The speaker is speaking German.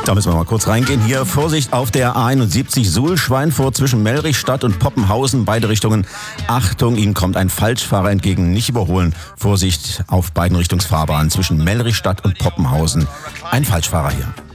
Da müssen wir mal kurz reingehen. Hier Vorsicht auf der A71 Suhl-Schweinfurt zwischen Mellrichstadt und Poppenhausen. Beide Richtungen. Achtung, Ihnen kommt ein Falschfahrer entgegen. Nicht überholen. Vorsicht auf beiden Richtungsfahrbahnen zwischen Mellrichstadt und Poppenhausen. Ein Falschfahrer hier.